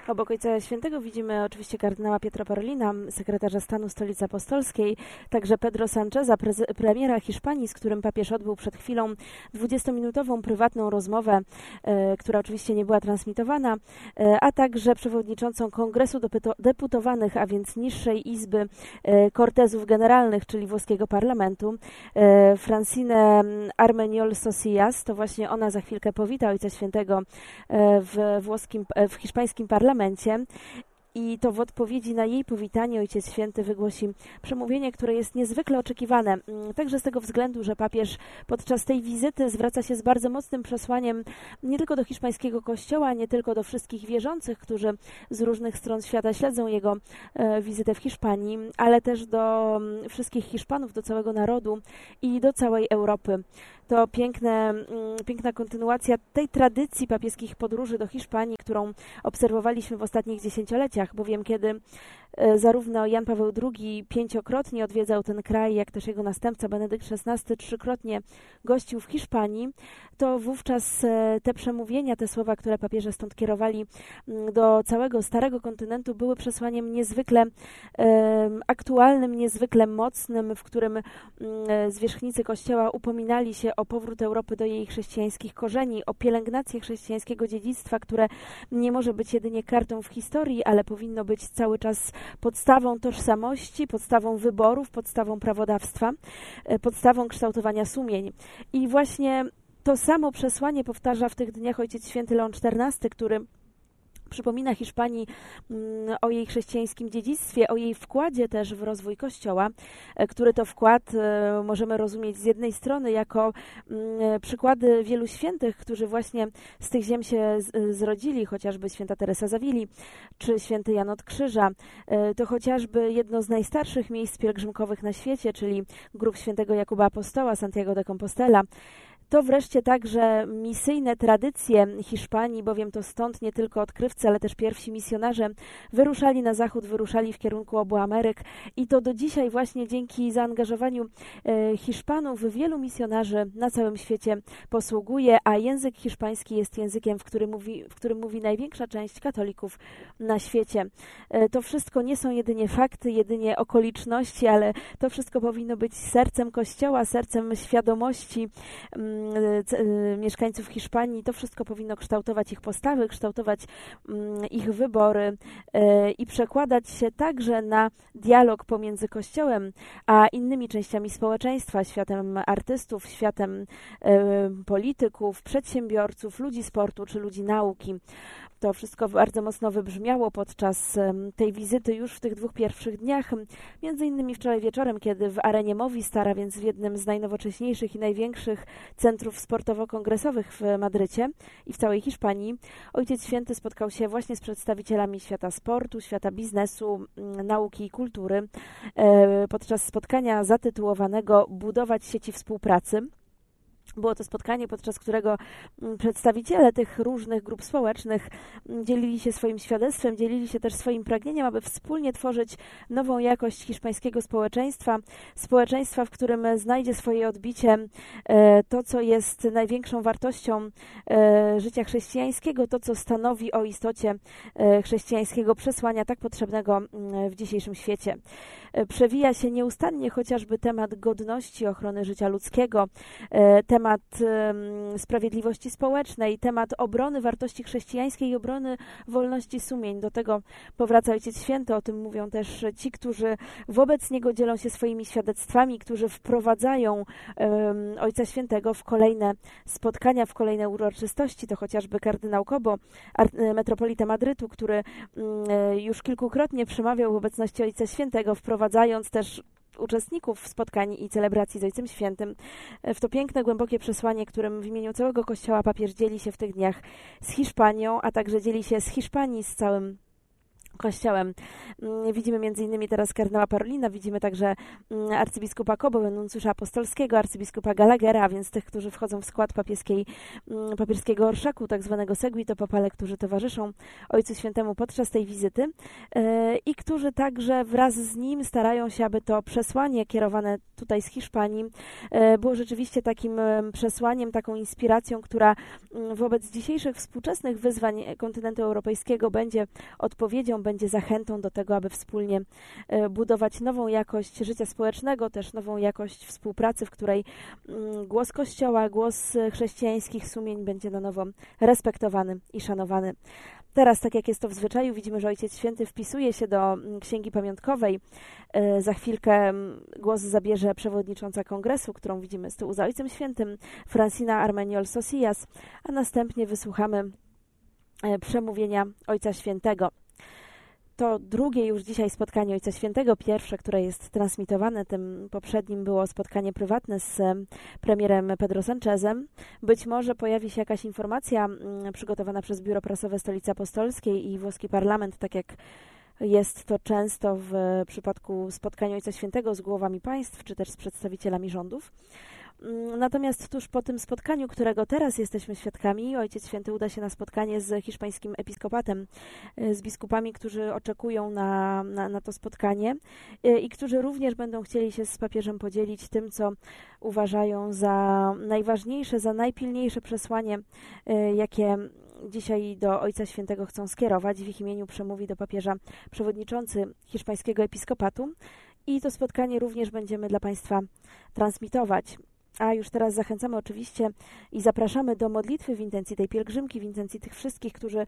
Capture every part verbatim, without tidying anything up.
Obok Ojca Świętego widzimy oczywiście kardynała Pietra Parolina, sekretarza stanu Stolicy Apostolskiej, także Pedro Sancheza, premiera Hiszpanii, z którym papież odbył przed chwilą dwudziestominutową prywatną rozmowę, e, która oczywiście nie była transmitowana, e, a także przewodniczącą Kongresu Deputowanych, a więc niższej izby e, Cortezów Generalnych, czyli włoskiego parlamentu, e, Francine Armeniol Socias. To właśnie ona za chwilkę powita Ojca Świętego e, w włoskim, e, w hiszpańskim parlamencie. I to w odpowiedzi na jej powitanie Ojciec Święty wygłosi przemówienie, które jest niezwykle oczekiwane. Także z tego względu, że papież podczas tej wizyty zwraca się z bardzo mocnym przesłaniem nie tylko do hiszpańskiego kościoła, nie tylko do wszystkich wierzących, którzy z różnych stron świata śledzą jego e, wizytę w Hiszpanii, ale też do m, wszystkich Hiszpanów, do całego narodu i do całej Europy. To piękne, piękna kontynuacja tej tradycji papieskich podróży do Hiszpanii, którą obserwowaliśmy w ostatnich dziesięcioleciach, bowiem kiedy zarówno Jan Paweł drugi pięciokrotnie odwiedzał ten kraj, jak też jego następca Benedykt szesnasty trzykrotnie gościł w Hiszpanii, to wówczas te przemówienia, te słowa, które papieże stąd kierowali do całego starego kontynentu, były przesłaniem niezwykle e, aktualnym, niezwykle mocnym, w którym e, zwierzchnicy Kościoła upominali się o powrót Europy do jej chrześcijańskich korzeni, o pielęgnację chrześcijańskiego dziedzictwa, które nie może być jedynie kartą w historii, ale powinno być cały czas podstawą tożsamości, podstawą wyborów, podstawą prawodawstwa, podstawą kształtowania sumień. I właśnie to samo przesłanie powtarza w tych dniach Ojciec Święty Leon czternasty, który przypomina Hiszpanii o jej chrześcijańskim dziedzictwie, o jej wkładzie też w rozwój Kościoła, który to wkład możemy rozumieć z jednej strony jako przykłady wielu świętych, którzy właśnie z tych ziem się zrodzili, chociażby święta Teresa z Awili, czy święty Jan od Krzyża, to chociażby jedno z najstarszych miejsc pielgrzymkowych na świecie, czyli grób świętego Jakuba Apostoła, Santiago de Compostela. To wreszcie także misyjne tradycje Hiszpanii, bowiem to stąd nie tylko odkrywcy, ale też pierwsi misjonarze wyruszali na zachód, wyruszali w kierunku obu Ameryk i to do dzisiaj właśnie dzięki zaangażowaniu e, Hiszpanów wielu misjonarzy na całym świecie posługuje, a język hiszpański jest językiem, w którym mówi, w którym mówi największa część katolików na świecie. E, to wszystko nie są jedynie fakty, jedynie okoliczności, ale to wszystko powinno być sercem Kościoła, sercem świadomości mieszkańców Hiszpanii. To wszystko powinno kształtować ich postawy, kształtować ich wybory i przekładać się także na dialog pomiędzy Kościołem a innymi częściami społeczeństwa, światem artystów, światem polityków, przedsiębiorców, ludzi sportu czy ludzi nauki. To wszystko bardzo mocno wybrzmiało podczas tej wizyty już w tych dwóch pierwszych dniach. Między innymi wczoraj wieczorem, kiedy w arenie Movistar, a więc w jednym z najnowocześniejszych i największych centrów sportowo-kongresowych w Madrycie i w całej Hiszpanii, Ojciec Święty spotkał się właśnie z przedstawicielami świata sportu, świata biznesu, nauki i kultury podczas spotkania zatytułowanego „Budować sieci współpracy”. Było to spotkanie, podczas którego przedstawiciele tych różnych grup społecznych dzielili się swoim świadectwem, dzielili się też swoim pragnieniem, aby wspólnie tworzyć nową jakość hiszpańskiego społeczeństwa, społeczeństwa, w którym znajdzie swoje odbicie to, co jest największą wartością życia chrześcijańskiego, to, co stanowi o istocie chrześcijańskiego przesłania tak potrzebnego w dzisiejszym świecie. Przewija się nieustannie chociażby temat godności, ochrony życia ludzkiego, temat um, sprawiedliwości społecznej, temat obrony wartości chrześcijańskiej i obrony wolności sumień. Do tego powraca Ojciec Święty, o tym mówią też ci, którzy wobec niego dzielą się swoimi świadectwami, którzy wprowadzają um, Ojca Świętego w kolejne spotkania, w kolejne uroczystości. To chociażby kardynał Cobo, metropolita Madrytu, który um, już kilkukrotnie przemawiał w obecności Ojca Świętego, wprowadzając też uczestników spotkań i celebracji z Ojcem Świętym w to piękne, głębokie przesłanie, którym w imieniu całego Kościoła papież dzieli się w tych dniach z Hiszpanią, a także dzieli się z Hiszpanii z całym Kościołem. Widzimy między innymi teraz kardynała Parolina, widzimy także arcybiskupa Cobo, nuncjusza apostolskiego, arcybiskupa Gallaghera, więc tych, którzy wchodzą w skład papieskiej, papieskiego orszaku, tak zwanego Seguito Papale, którzy towarzyszą Ojcu Świętemu podczas tej wizyty i którzy także wraz z nim starają się, aby to przesłanie kierowane tutaj z Hiszpanii było rzeczywiście takim przesłaniem, taką inspiracją, która wobec dzisiejszych współczesnych wyzwań kontynentu europejskiego będzie odpowiedzią, będzie zachętą do tego, aby wspólnie budować nową jakość życia społecznego, też nową jakość współpracy, w której głos Kościoła, głos chrześcijańskich sumień będzie na nowo respektowany i szanowany. Teraz, tak jak jest to w zwyczaju, widzimy, że Ojciec Święty wpisuje się do Księgi Pamiątkowej. Za chwilkę głos zabierze przewodnicząca kongresu, którą widzimy z tyłu za Ojcem Świętym, Francina Armeniol Socias, a następnie wysłuchamy przemówienia Ojca Świętego. To drugie już dzisiaj spotkanie Ojca Świętego, pierwsze, które jest transmitowane, tym poprzednim było spotkanie prywatne z premierem Pedro Sanchezem. Być może pojawi się jakaś informacja przygotowana przez Biuro Prasowe Stolicy Apostolskiej i włoski parlament, tak jak jest to często w przypadku spotkania Ojca Świętego z głowami państw, czy też z przedstawicielami rządów. Natomiast tuż po tym spotkaniu, którego teraz jesteśmy świadkami, Ojciec Święty uda się na spotkanie z hiszpańskim episkopatem, z biskupami, którzy oczekują na, na, na to spotkanie i którzy również będą chcieli się z papieżem podzielić tym, co uważają za najważniejsze, za najpilniejsze przesłanie, jakie dzisiaj do Ojca Świętego chcą skierować. W ich imieniu przemówi do papieża przewodniczący hiszpańskiego episkopatu i to spotkanie również będziemy dla Państwa transmitować. A już teraz zachęcamy oczywiście i zapraszamy do modlitwy w intencji tej pielgrzymki, w intencji tych wszystkich, którzy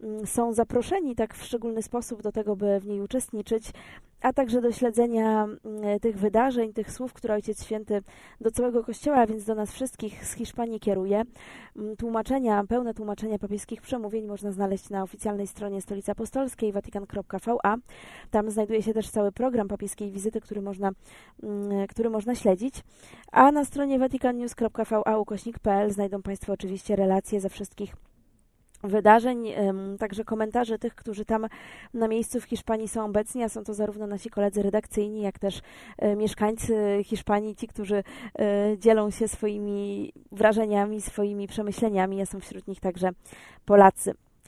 są zaproszeni tak w szczególny sposób do tego, by w niej uczestniczyć, a także do śledzenia tych wydarzeń, tych słów, które Ojciec Święty do całego Kościoła, a więc do nas wszystkich z Hiszpanii kieruje. Tłumaczenia, pełne tłumaczenia papieskich przemówień można znaleźć na oficjalnej stronie Stolicy Apostolskiej vatican kropka v a. Tam znajduje się też cały program papieskiej wizyty, który można, który można śledzić. A na stronie vatican news kropka v a ukośnik kropka p l znajdą Państwo oczywiście relacje ze wszystkich wydarzeń, także komentarze tych, którzy tam na miejscu w Hiszpanii są obecni, a są to zarówno nasi koledzy redakcyjni, jak też mieszkańcy Hiszpanii, ci, którzy dzielą się swoimi wrażeniami, swoimi przemyśleniami, a są wśród nich także Polacy.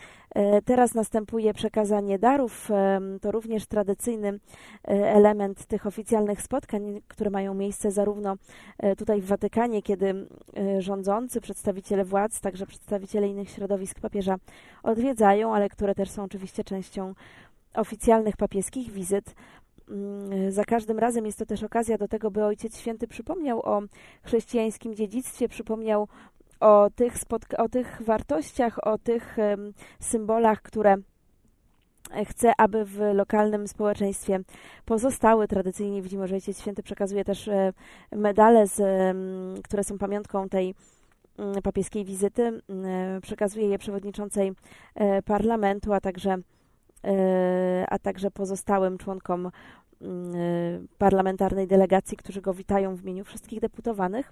Teraz następuje przekazanie darów. To również tradycyjny element tych oficjalnych spotkań, które mają miejsce zarówno tutaj w Watykanie, kiedy rządzący, przedstawiciele władz, także przedstawiciele innych środowisk papieża odwiedzają, ale które też są oczywiście częścią oficjalnych papieskich wizyt. Za każdym razem jest to też okazja do tego, by Ojciec Święty przypomniał o chrześcijańskim dziedzictwie, przypomniał o tych, o tych wartościach, o tych um, symbolach, które chce, aby w lokalnym społeczeństwie pozostały. Tradycyjnie widzimy, że Ojciec Święty przekazuje też e, medale, z, e, które są pamiątką tej e, papieskiej wizyty. E, przekazuje je przewodniczącej e, parlamentu, a także, e, a także pozostałym członkom e, parlamentarnej delegacji, którzy go witają w imieniu wszystkich deputowanych.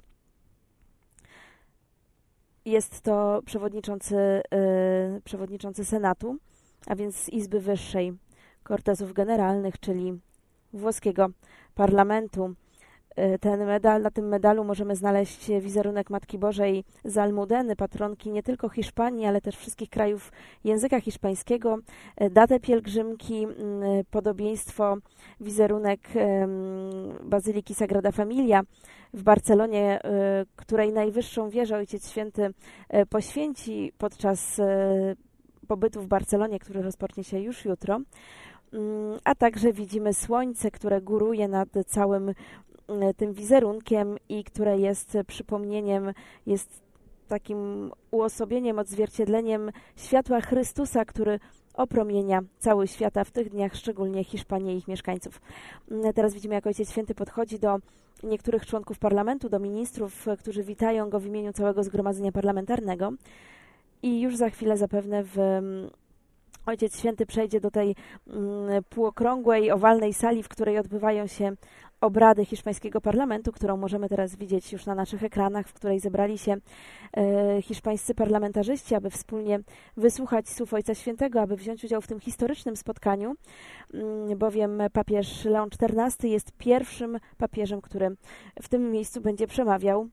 Jest to przewodniczący, yy, przewodniczący Senatu, a więc Izby Wyższej Cortesów Generalnych, czyli włoskiego parlamentu. Yy, ten medal, na tym medalu możemy znaleźć wizerunek Matki Bożej z Almudeny, patronki nie tylko Hiszpanii, ale też wszystkich krajów języka hiszpańskiego, yy, datę pielgrzymki, yy, podobieństwo, wizerunek yy, Bazyliki Sagrada Familia w Barcelonie, której najwyższą wieżę Ojciec Święty poświęci podczas pobytu w Barcelonie, który rozpocznie się już jutro. A także widzimy słońce, które góruje nad całym tym wizerunkiem i które jest przypomnieniem, jest takim uosobieniem, odzwierciedleniem światła Chrystusa, który opromienia cały świat, a w tych dniach szczególnie Hiszpanię i ich mieszkańców. Teraz widzimy, jak Ojciec Święty podchodzi do niektórych członków parlamentu, do ministrów, którzy witają go w imieniu całego zgromadzenia parlamentarnego i już za chwilę zapewne w Ojciec Święty przejdzie do tej półokrągłej, owalnej sali, w której odbywają się obrady hiszpańskiego parlamentu, którą możemy teraz widzieć już na naszych ekranach, w której zebrali się e, hiszpańscy parlamentarzyści, aby wspólnie wysłuchać słów Ojca Świętego, aby wziąć udział w tym historycznym spotkaniu, m, bowiem papież Leon czternasty jest pierwszym papieżem, który w tym miejscu będzie przemawiał.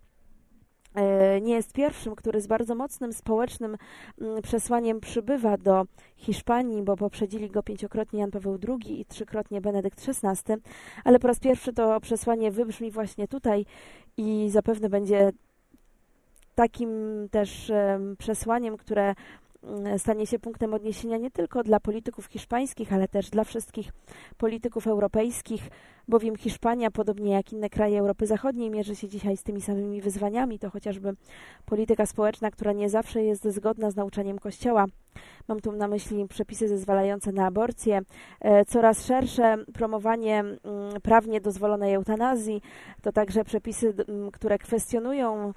Nie jest pierwszym, który z bardzo mocnym społecznym przesłaniem przybywa do Hiszpanii, bo poprzedzili go pięciokrotnie Jan Paweł drugi i trzykrotnie Benedykt szesnasty, ale po raz pierwszy to przesłanie wybrzmi właśnie tutaj i zapewne będzie takim też przesłaniem, które stanie się punktem odniesienia nie tylko dla polityków hiszpańskich, ale też dla wszystkich polityków europejskich, bowiem Hiszpania, podobnie jak inne kraje Europy Zachodniej, mierzy się dzisiaj z tymi samymi wyzwaniami. To chociażby polityka społeczna, która nie zawsze jest zgodna z nauczaniem Kościoła. Mam tu na myśli przepisy zezwalające na aborcję, coraz szersze promowanie prawnie dozwolonej eutanazji, to także przepisy, które kwestionują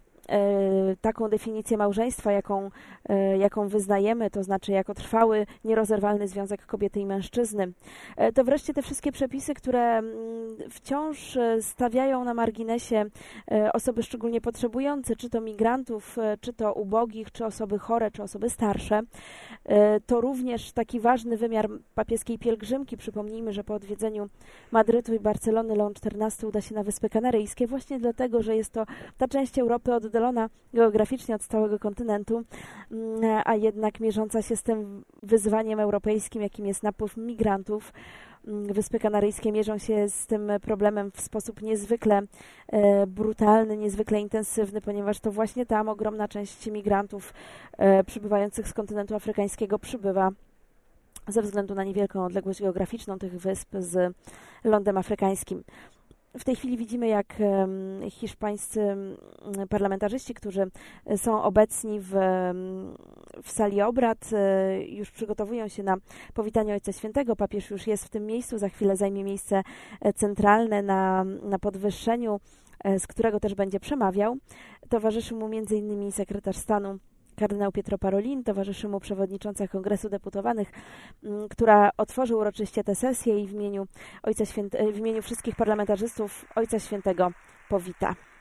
taką definicję małżeństwa, jaką, jaką wyznajemy, to znaczy jako trwały, nierozerwalny związek kobiety i mężczyzny. To wreszcie te wszystkie przepisy, które wciąż stawiają na marginesie osoby szczególnie potrzebujące, czy to migrantów, czy to ubogich, czy osoby chore, czy osoby starsze. To również taki ważny wymiar papieskiej pielgrzymki. Przypomnijmy, że po odwiedzeniu Madrytu i Barcelony Leon czternasty uda się na Wyspy Kanaryjskie właśnie dlatego, że jest to ta część Europy oddalona geograficznie od całego kontynentu, a jednak mierząca się z tym wyzwaniem europejskim, jakim jest napływ migrantów. Wyspy Kanaryjskie mierzą się z tym problemem w sposób niezwykle e, brutalny, niezwykle intensywny, ponieważ to właśnie tam ogromna część migrantów e, przybywających z kontynentu afrykańskiego przybywa ze względu na niewielką odległość geograficzną tych wysp z lądem afrykańskim. W tej chwili widzimy, jak hiszpańscy parlamentarzyści, którzy są obecni w, w sali obrad, już przygotowują się na powitanie Ojca Świętego. Papież już jest w tym miejscu, za chwilę zajmie miejsce centralne na, na podwyższeniu, z którego też będzie przemawiał. Towarzyszy mu między innymi sekretarz stanu kardynał Pietro Parolin, towarzyszy mu przewodnicząca Kongresu Deputowanych, która otworzy uroczyście tę sesję i w imieniu, Ojca Święte, w imieniu wszystkich parlamentarzystów Ojca Świętego powita.